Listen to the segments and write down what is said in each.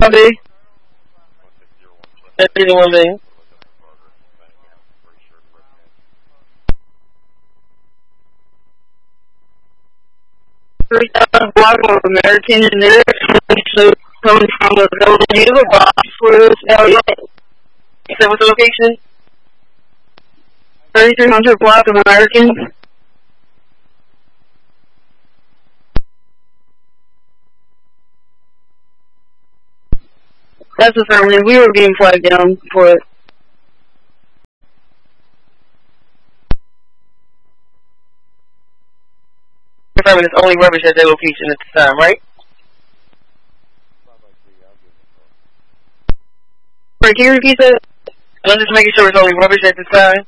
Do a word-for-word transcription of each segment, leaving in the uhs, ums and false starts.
Copy. thirty-one million. Three thousand block of American and their so coming from a building user box for this area. So what's the location? thirty-three hundred block of American. That's affirmative. We were being flagged down for it. Affirmative, only rubbish at their location at the time, right? Right, can you repeat that? I'm just making sure it's only rubbish at this time.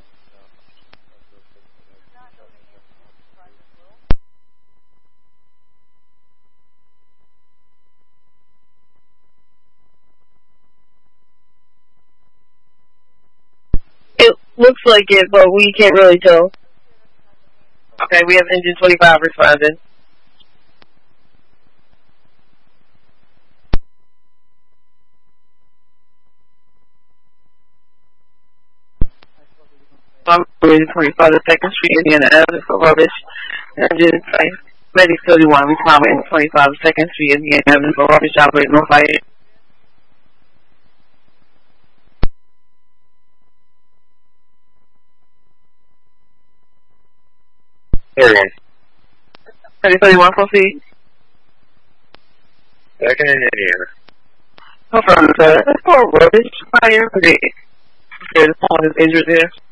It looks like it, but we can't really tell. Okay, we have engine twenty-five responding. I'm engine twenty-five, the second street, Indiana Avenue for rubbish. Engine Medic thirty-one, responding engine twenty-five, the second street, Indiana Avenue for rubbish, operating no fire. thirty-one. thirty-one, proceed. Second in Indiana. No problem, sir. That's for rubbish. Fire. Okay. Okay, the phone is injured there.